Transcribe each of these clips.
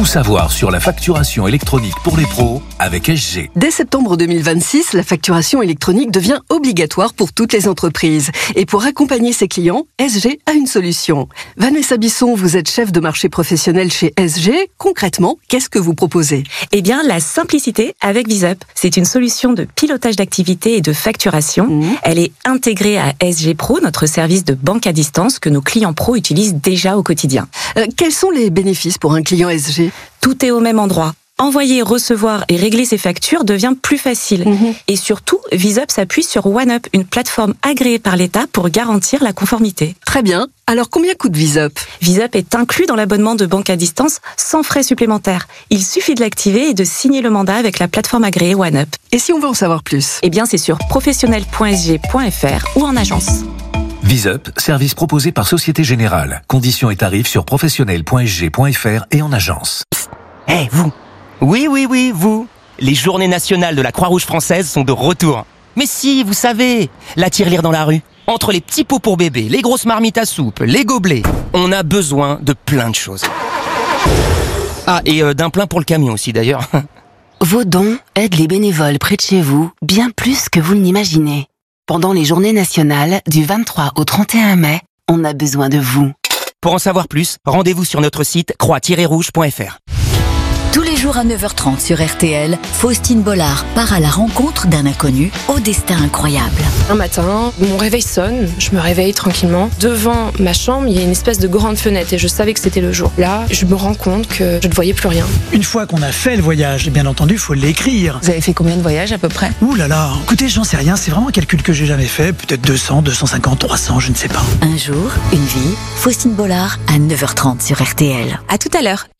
Tout savoir sur la facturation électronique pour les pros avec SG. Dès septembre 2026, la facturation électronique devient obligatoire pour toutes les entreprises. Et pour accompagner ses clients, SG a une solution. Vanessa Bisson, vous êtes chef de marché professionnel chez SG. Concrètement, qu'est-ce que vous proposez ? Eh bien, la simplicité avec VisUp. C'est une solution de pilotage d'activité et de facturation. Elle est intégrée à SG Pro, notre service de banque à distance que nos clients pros utilisent déjà au quotidien. Quels sont les bénéfices pour un client SG ? Tout est au même endroit. Envoyer, recevoir et régler ses factures devient plus facile. Et surtout, VisUp s'appuie sur OneUp, une plateforme agréée par l'État pour garantir la conformité. Très bien. Alors combien coûte VisUp ? VisUp est inclus dans l'abonnement de banque à distance sans frais supplémentaires. Il suffit de l'activer et de signer le mandat avec la plateforme agréée OneUp. Et si on veut en savoir plus ? Eh bien, c'est sur professionnel.sg.fr ou en agence. VisUp, service proposé par Société Générale. Conditions et tarifs sur professionnel.sg.fr et en agence. Hé, vous ! Oui, vous ! Les journées nationales de la Croix-Rouge française sont de retour. Mais si, vous savez, la tirelire dans la rue. Entre les petits pots pour bébé, les grosses marmites à soupe, les gobelets, on a besoin de plein de choses. Ah, et d'un plein pour le camion aussi d'ailleurs. Vos dons aident les bénévoles près de chez vous bien plus que vous ne l'imaginez. Pendant les journées nationales du 23 au 31 mai, on a besoin de vous. Pour en savoir plus, rendez-vous sur notre site croix-rouge.fr. Tous les jours à 9h30 sur RTL, Faustine Bollard part à la rencontre d'un inconnu au destin incroyable. Un matin, mon réveil sonne, je me réveille tranquillement. Devant ma chambre, il y a une espèce de grande fenêtre et je savais que c'était le jour. Là, je me rends compte que je ne voyais plus rien. Une fois qu'on a fait le voyage, bien entendu, il faut l'écrire. Vous avez fait combien de voyages à peu près ? Ouh là là, écoutez, j'en sais rien, c'est vraiment un calcul que j'ai jamais fait. Peut-être 200, 250, 300, je ne sais pas. Un jour, une vie, Faustine Bollard à 9h30 sur RTL. À tout à l'heure.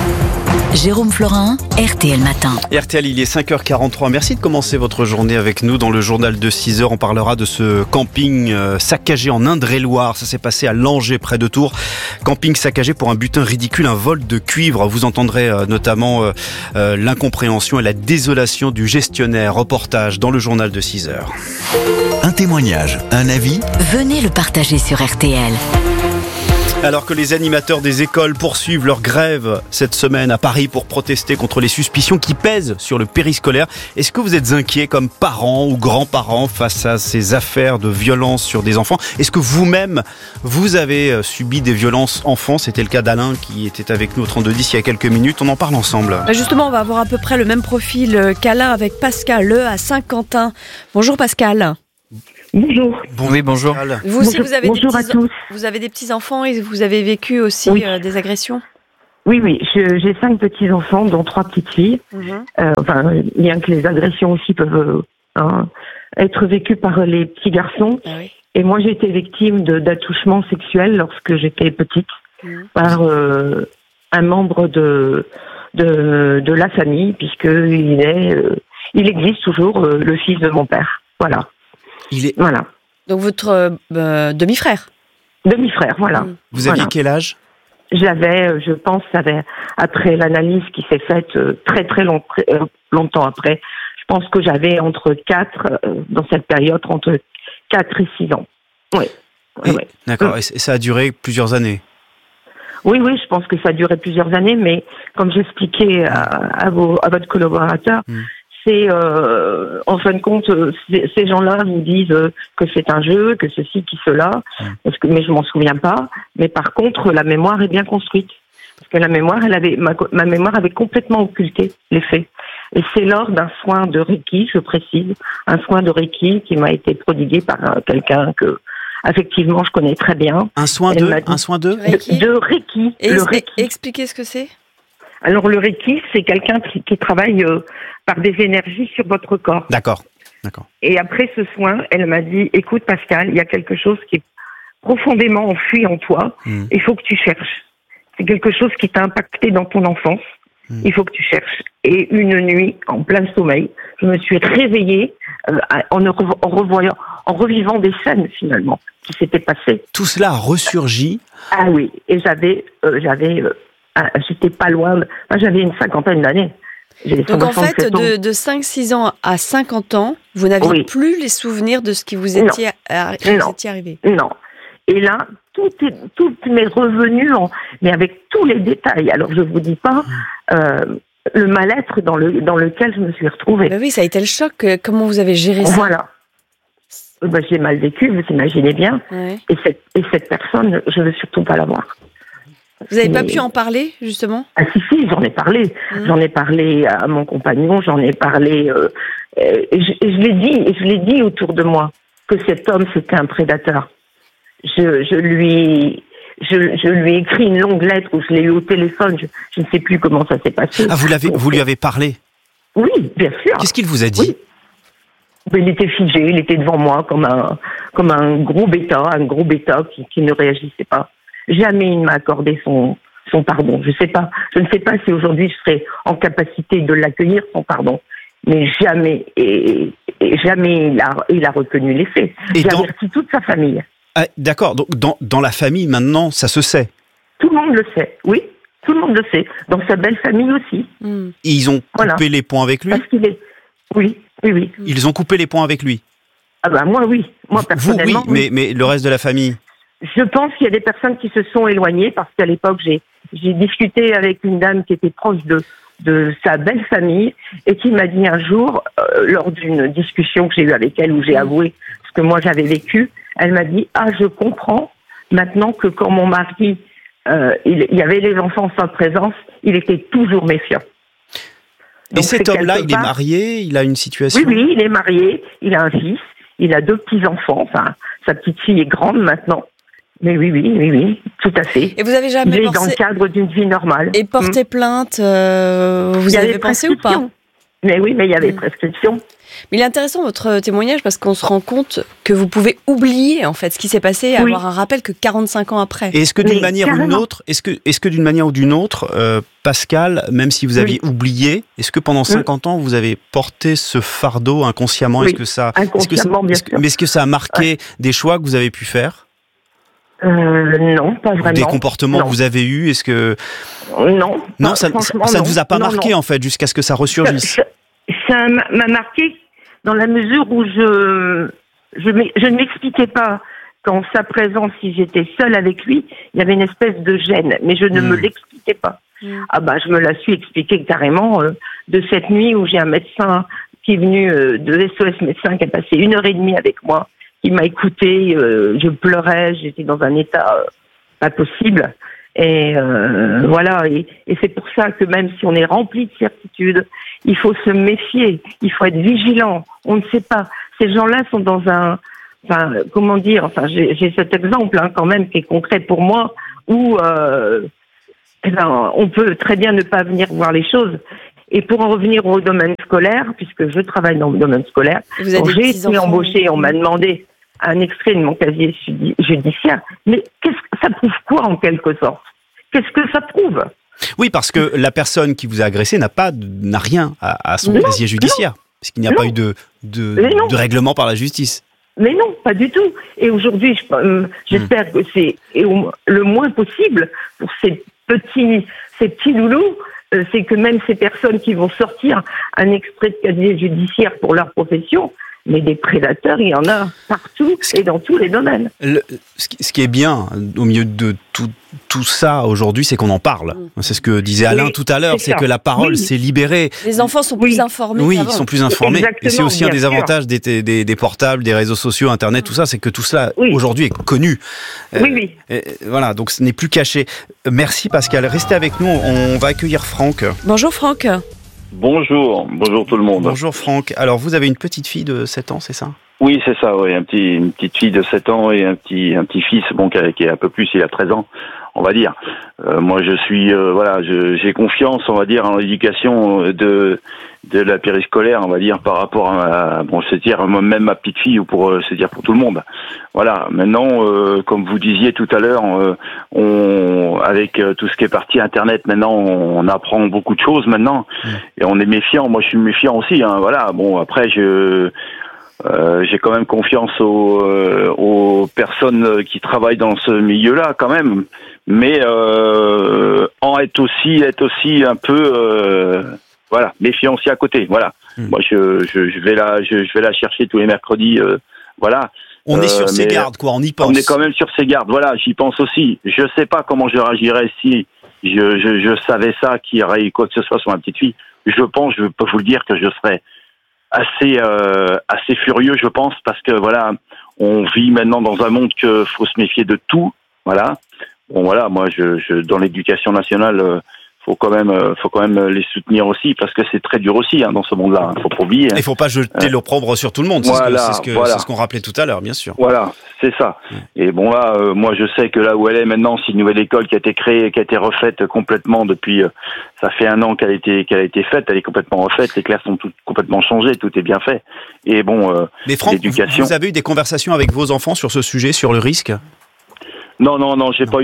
Jérôme Florin, RTL Matin. RTL, il est 5h43. Merci de commencer votre journée avec nous. Dans le journal de 6h, on parlera de ce camping saccagé en Indre-et-Loire. Ça s'est passé à Langeais, près de Tours. Camping saccagé pour un butin ridicule, un vol de cuivre. Vous entendrez notamment l'incompréhension et la désolation du gestionnaire. Reportage dans le journal de 6h. Un témoignage, un avis ? Venez le partager sur RTL. Alors que les animateurs des écoles poursuivent leur grève cette semaine à Paris pour protester contre les suspicions qui pèsent sur le périscolaire, est-ce que vous êtes inquiets comme parents ou grands-parents face à ces affaires de violence sur des enfants ? Est-ce que vous-même, vous avez subi des violences enfants ? C'était le cas d'Alain qui était avec nous au 3210 il y a quelques minutes. On en parle ensemble. Justement, on va avoir à peu près le même profil qu'Alain avec Pascal à Saint-Quentin. Bonjour Pascal. Bonjour. Oui, bonjour. Vous aussi, bonjour à tous. Vous avez des petits-enfants et vous avez vécu aussi des agressions ? Oui, j'ai 5 petits-enfants, dont 3 petites filles. Bien que les agressions aussi peuvent être vécues par les petits garçons. Ah oui. Et moi, j'ai été victime d'attouchements sexuels lorsque j'étais petite par un membre de la famille, puisqu'il existe toujours le fils de mon père. Voilà. Voilà. Donc votre demi-frère. Demi-frère, voilà. Vous aviez quel âge ? J'avais, je pense, après l'analyse qui s'est faite très longtemps après, je pense que j'avais dans cette période, entre 4 et 6 ans. Oui. D'accord, et ça a duré plusieurs années ? Oui, je pense que ça a duré plusieurs années, mais comme j'expliquais à votre collaborateur, c'est en fin de compte, ces gens-là vous disent que c'est un jeu, que ceci, que cela, mais je m'en souviens pas. Mais par contre, la mémoire est bien construite, parce que la mémoire, ma mémoire avait complètement occulté les faits. Et c'est lors d'un soin de Reiki, je précise, un soin de Reiki qui m'a été prodigué par quelqu'un que effectivement je connais très bien. Un soin de Reiki. De Reiki. Le Reiki. Expliquez ce que c'est. Alors le Reiki, c'est quelqu'un qui travaille par des énergies sur votre corps. D'accord. Et après ce soin, elle m'a dit, écoute Pascal, il y a quelque chose qui est profondément enfoui en toi, il faut que tu cherches. C'est quelque chose qui t'a impacté dans ton enfance, il faut que tu cherches. Et une nuit, en plein sommeil, je me suis réveillée en revivant des scènes finalement qui s'étaient passées. Tout cela a ressurgi. Ah oui, et j'étais pas loin, j'avais une 50aine d'années. Donc en fait, de 5-6 ans à 50 ans, vous n'avez plus les souvenirs de ce qui vous était arrivé. Non. Et là, toutes mes revenus, mais avec tous les détails. Alors je vous dis pas le mal-être dans lequel je me suis retrouvée. Oui, ça a été le choc. Comment vous avez géré ça? Voilà. J'ai mal vécu, vous imaginez bien. Ouais. Et cette personne, je ne veux surtout pas la voir. Vous n'avez pas pu en parler, justement? Ah si, j'en ai parlé. J'en ai parlé à mon compagnon, j'en ai parlé... je l'ai dit autour de moi, que cet homme, c'était un prédateur. Je lui ai écrit une longue lettre où je l'ai eu au téléphone, je ne sais plus comment ça s'est passé. Ah, vous lui avez parlé? Oui, bien sûr. Qu'est-ce qu'il vous a dit? Oui. Il était figé, il était devant moi comme un gros bêta qui ne réagissait pas. Jamais il m'a accordé son pardon. Je ne sais pas si aujourd'hui je serais en capacité de l'accueillir, son pardon. Mais jamais, et jamais il a reconnu les faits. J'ai averti toute sa famille. Ah, d'accord, donc dans la famille maintenant, ça se sait? Tout le monde le sait, oui. Tout le monde le sait. Dans sa belle famille aussi. Et ils ont coupé les ponts avec lui? Parce qu'il est... Oui. Ils ont coupé les ponts avec lui? Ah ben moi oui. Moi personnellement. Vous oui, mais le reste de la famille? Je pense qu'il y a des personnes qui se sont éloignées parce qu'à l'époque j'ai discuté avec une dame qui était proche de sa belle famille et qui m'a dit un jour, lors d'une discussion que j'ai eue avec elle où j'ai avoué ce que moi j'avais vécu, elle m'a dit « Ah, je comprends maintenant que quand mon mari, il y avait les enfants sans présence, il était toujours méfiant. » Et cet homme-là, il est marié, il a une situation? Oui, il est marié, il a un fils, il a 2 petits-enfants, enfin, sa petite fille est grande maintenant. Mais oui, tout à fait. Et vous avez jamais pensé... dans le cadre d'une vie normale. Et porter plainte, vous y avez pensé ou pas? Mais oui, mais il y avait prescription. Mais il est intéressant votre témoignage parce qu'on se rend compte que vous pouvez oublier en fait ce qui s'est passé et avoir un rappel que 45 ans après. Et est-ce que d'une manière ou d'une autre, d'une manière ou d'une autre, Pascal, même si vous aviez oublié, est-ce que pendant 50 ans vous avez porté ce fardeau inconsciemment? Bien sûr. Mais est-ce que ça a marqué des choix que vous avez pu faire? Non, pas vraiment. Des comportements que vous avez eus, est-ce que... Non, ça ne vous a pas marqué en fait, jusqu'à ce que ça ressurgisse? Ça m'a marqué dans la mesure où je ne m'expliquais pas qu'en sa présence, si j'étais seule avec lui, il y avait une espèce de gêne, mais je ne me l'expliquais pas. Ah bah, je me la suis expliqué carrément de cette nuit où j'ai un médecin qui est venu de SOS Médecins qui a passé 1h30 avec moi, qui m'a écouté, je pleurais, j'étais dans un état pas possible. Et voilà, et c'est pour ça que même si on est rempli de certitudes, il faut se méfier, il faut être vigilant. On ne sait pas. Ces gens-là sont dans un... Enfin, comment dire, enfin, j'ai cet exemple quand même qui est concret pour moi, où on peut très bien ne pas venir voir les choses. Et pour en revenir au domaine scolaire, puisque je travaille dans le domaine scolaire, quand j'ai été embauchée, on m'a demandé un extrait de mon casier judiciaire. Mais ça prouve quoi en quelque sorte? Qu'est-ce que ça prouve? Oui, parce que la personne qui vous a agressé n'a rien à son casier judiciaire, parce qu'il n'y a pas eu de règlement par la justice. Mais non, pas du tout. Et aujourd'hui, j'espère que c'est le moins possible pour ces petits loulous, c'est que même ces personnes qui vont sortir un extrait de casier judiciaire pour leur profession, mais des prédateurs, il y en a partout et dans tous les domaines. Ce qui est bien au milieu de tout ça aujourd'hui, c'est qu'on en parle. C'est ce que disait Alain tout à l'heure, c'est que la parole s'est libérée. Les enfants sont plus informés. Oui, ils sont plus informés. Et c'est aussi un des avantages des portables, des réseaux sociaux, Internet, tout ça, c'est que tout cela aujourd'hui est connu. Voilà, donc ce n'est plus caché. Merci Pascal. Restez avec nous, on va accueillir Franck. Bonjour Franck. Bonjour tout le monde. Bonjour Franck. Alors vous avez une petite fille de 7 ans, c'est ça? Oui, c'est ça, oui. Une petite fille de 7 ans et un petit fils, bon, qui est un peu plus, il a 13 ans, on va dire. Moi, je suis, j'ai confiance, on va dire, en l'éducation de la périscolaire, on va dire, par rapport à, c'est-à-dire, même ma petite fille, ou c'est-à-dire pour tout le monde. Voilà. Maintenant, comme vous disiez tout à l'heure, avec tout ce qui est parti Internet, maintenant, on apprend beaucoup de choses maintenant, et on est méfiant. Moi, je suis méfiant aussi, hein. Voilà. Bon, après, j'ai quand même confiance aux personnes qui travaillent dans ce milieu-là, quand même. Mais être aussi un peu, méfiant aussi à côté. Voilà. Moi, je vais la chercher tous les mercredis. Voilà. On est sur ses gardes, quoi, on y pense. On est quand même sur ses gardes, voilà, j'y pense aussi. Je sais pas comment je réagirais si je savais ça, qu'il y aurait eu quoi que ce soit sur ma petite fille. Je peux vous le dire que je serais assez furieux, je pense, parce que voilà, on vit maintenant dans un monde que faut se méfier de tout, voilà. Bon voilà, moi dans l'éducation nationale, faut quand même les soutenir aussi, parce que c'est très dur aussi dans ce monde-là. Faut pas oublier. Il faut pas jeter l'opprobre sur tout le monde. Voilà, c'est ce qu'on rappelait tout à l'heure, bien sûr. Voilà, c'est ça. Et bon là, moi je sais que là où elle est maintenant, c'est une nouvelle école qui a été créée, qui a été refaite complètement depuis. Ça fait 1 an qu'elle a été faite. Elle est complètement refaite. Les classes sont toutes complètement changées. Tout est bien fait. Et bon, mais Franck, l'éducation. Vous avez eu des conversations avec vos enfants sur ce sujet, sur le risque? Non, j'ai pas eu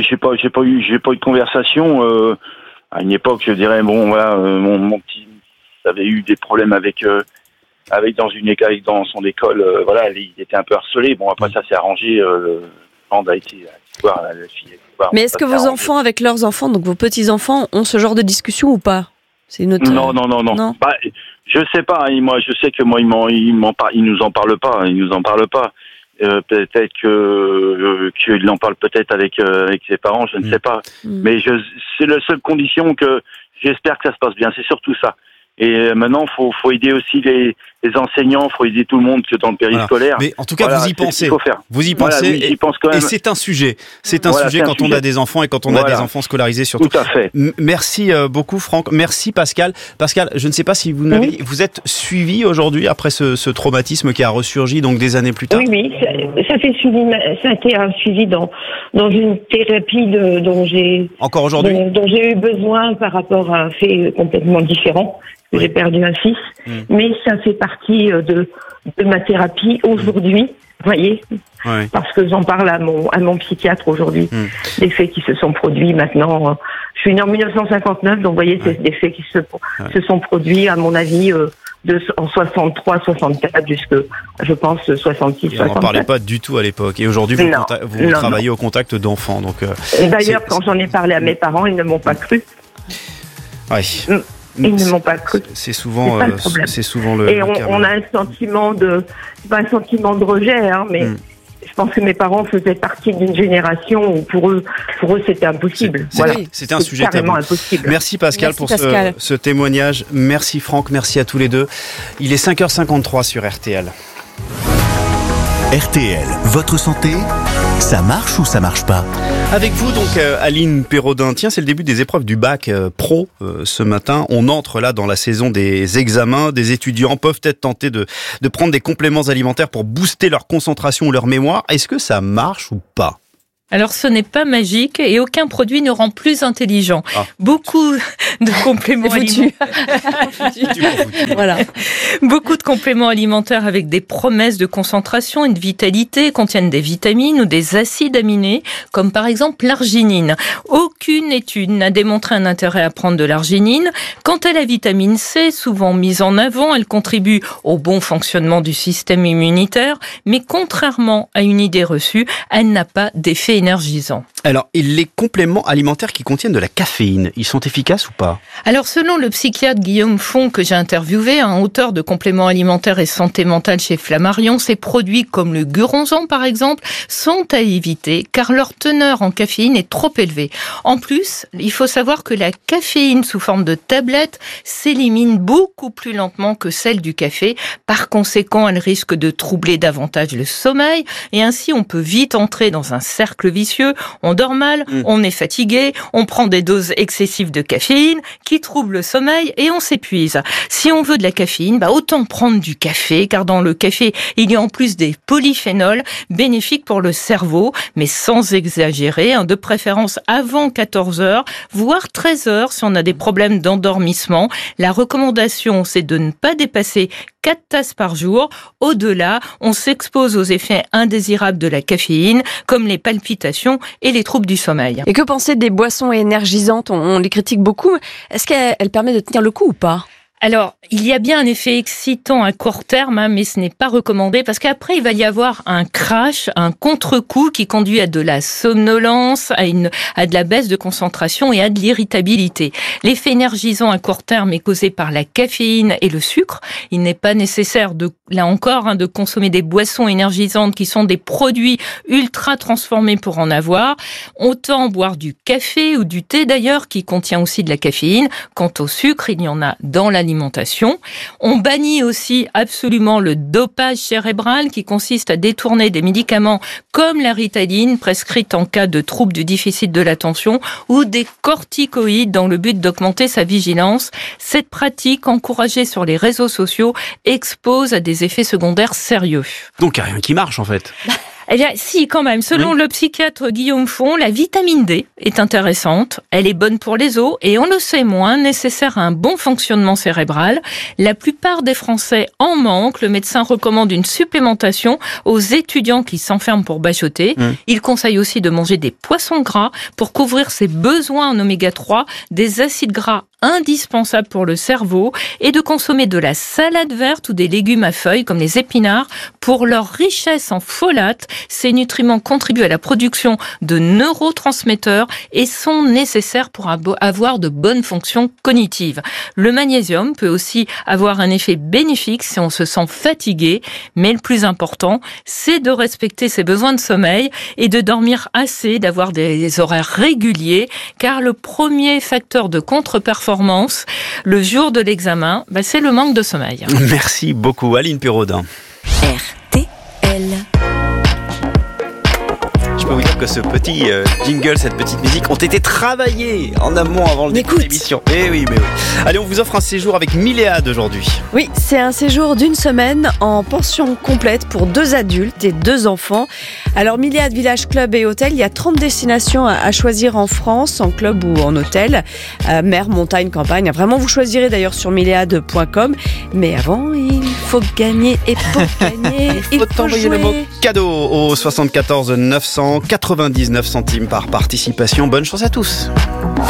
de conversation. À une époque, je dirais, bon, voilà, mon petit avait eu des problèmes avec dans son école, voilà, il était un peu harcelé. Bon, après ça s'est arrangé. On a été voir la fille. Mais est-ce que vos enfants, avec leurs enfants, donc vos petits enfants, ont ce genre de discussion ou pas? C'est une autre... Non. Bah, je sais pas. Moi, je sais que moi, ils nous en parlent pas. Peut-être qu'il en parle peut-être avec ses parents, je ne sais pas. Mais c'est la seule condition que j'espère que ça se passe bien. C'est surtout ça. Et maintenant, faut aider aussi les enseignants, faut aider tout le monde dans le périscolaire. Mais en tout cas, vous y pensez. Vous y pensez. Voilà, j'y pense quand même. Et c'est un sujet. C'est un sujet quand on a des enfants et quand on a des enfants scolarisés surtout. Tout à fait. Merci beaucoup, Franck. Merci, Pascal. Pascal, je ne sais pas si vous êtes suivi aujourd'hui après ce traumatisme qui a ressurgi donc des années plus tard. Oui, ça a été un suivi dans une thérapie dont j'ai encore aujourd'hui dont j'ai eu besoin par rapport à un fait complètement différent. J'ai perdu un fils, mais ça fait partie de ma thérapie aujourd'hui, voyez, parce que j'en parle à mon psychiatre aujourd'hui, des faits qui se sont produits maintenant. Je suis née en 1959, donc vous voyez, c'est des faits qui se sont produits, à mon avis, en 63, 64, jusque, je pense, 66, 67. On n'en parlait pas du tout à l'époque. Et aujourd'hui, vous travaillez au contact d'enfants. Donc, d'ailleurs, quand j'en ai parlé à mes parents, ils ne m'ont pas cru. Oui. Ils ne m'ont pas cru. C'est souvent le et cas. On a un sentiment c'est pas un sentiment de rejet, mais je pense que mes parents faisaient partie d'une génération où pour eux c'était impossible. C'était un sujet carrément impossible. Merci Pascal pour ce témoignage. Merci Franck, merci à tous les deux. Il est 5h53 sur RTL. RTL, votre santé, ça marche ou ça marche pas? Avec vous donc Aline Pérodin, tiens c'est le début des épreuves du bac pro ce matin. On entre là dans la saison des examens. Des étudiants peuvent être tentés de prendre des compléments alimentaires pour booster leur concentration ou leur mémoire. Est-ce que ça marche ou pas? Alors ce n'est pas magique et aucun produit ne rend plus intelligent. Beaucoup de compléments alimentaires. Voilà. Beaucoup de compléments alimentaires avec des promesses de concentration et de vitalité contiennent des vitamines ou des acides aminés, comme par exemple l'arginine. Aucune étude n'a démontré un intérêt à prendre de l'arginine. Quant à la vitamine C, souvent mise en avant, elle contribue au bon fonctionnement du système immunitaire, mais contrairement à une idée reçue, elle n'a pas d'effet énergisant. Alors, les compléments alimentaires qui contiennent de la caféine, ils sont efficaces ou pas? Alors, selon le psychiatre Guillaume Font que j'ai interviewé, un auteur de compléments alimentaires et santé mentale chez Flammarion, ces produits comme le guronzan par exemple sont à éviter car leur teneur en caféine est trop élevée. En plus, il faut savoir que la caféine sous forme de tablette s'élimine beaucoup plus lentement que celle du café. Par conséquent, elle risque de troubler davantage le sommeil et ainsi on peut vite entrer dans un cercle vicieux. On dort mal, on est fatigué, on prend des doses excessives de caféine qui troublent le sommeil et on s'épuise. Si on veut de la caféine, autant prendre du café, car dans le café, il y a en plus des polyphénols bénéfiques pour le cerveau, mais sans exagérer, de préférence avant 14 heures, voire 13 heures si on a des problèmes d'endormissement. La recommandation, c'est de ne pas dépasser 4 tasses par jour. Au-delà, on s'expose aux effets indésirables de la caféine, comme les palpitations et les troubles du sommeil. Et que penser des boissons énergisantes? On les critique beaucoup. Est-ce qu'elles permettent de tenir le coup ou pas? Alors, il y a bien un effet excitant à court terme, mais ce n'est pas recommandé parce qu'après, il va y avoir un crash, un contre-coup qui conduit à de la somnolence, à de la baisse de concentration et à de l'irritabilité. L'effet énergisant à court terme est causé par la caféine et le sucre. Il n'est pas nécessaire de consommer des boissons énergisantes qui sont des produits ultra transformés pour en avoir. Autant boire du café ou du thé d'ailleurs, qui contient aussi de la caféine. Quant au sucre, il y en a dans l'alimentation. On bannit aussi absolument le dopage cérébral qui consiste à détourner des médicaments comme la Ritaline, prescrite en cas de trouble du déficit de l'attention, ou des corticoïdes dans le but d'augmenter sa vigilance. Cette pratique, encouragée sur les réseaux sociaux, expose à des effets secondaires sérieux. Donc il n'y a rien qui marche en fait. Eh bien, si, quand même. Selon le psychiatre Guillaume Font, la vitamine D est intéressante. Elle est bonne pour les os et, on le sait moins, nécessaire à un bon fonctionnement cérébral. La plupart des Français en manquent. Le médecin recommande une supplémentation aux étudiants qui s'enferment pour bachoter. Il conseille aussi de manger des poissons gras pour couvrir ses besoins en oméga 3, des acides gras indispensables pour le cerveau, et de consommer de la salade verte ou des légumes à feuilles comme les épinards pour leur richesse en folates. Ces nutriments contribuent à la production de neurotransmetteurs et sont nécessaires pour avoir de bonnes fonctions cognitives. Le magnésium peut aussi avoir un effet bénéfique si on se sent fatigué, mais le plus important, c'est de respecter ses besoins de sommeil et de dormir assez, d'avoir des horaires réguliers, car le premier facteur de contre-performance le jour de l'examen, c'est le manque de sommeil. Merci beaucoup, Aline Pérodin. RTL. Je peux vous dire que ce petit jingle, cette petite musique ont été travaillés en amont avant le début de l'émission. Mais oui. Allez, on vous offre un séjour avec Milléade aujourd'hui. Oui, c'est un séjour d'une semaine en pension complète pour 2 adultes et 2 enfants. Alors, Milléade Village Club et Hôtel, il y a 30 destinations à choisir en France, en club ou en hôtel. Mer, montagne, campagne. Vraiment, vous choisirez d'ailleurs sur milléade.com. Mais avant, il faut gagner. Et pour gagner, il faut envoyer jouer. le mot cadeau au 74 900, 99 centimes par participation. Bonne chance à tous.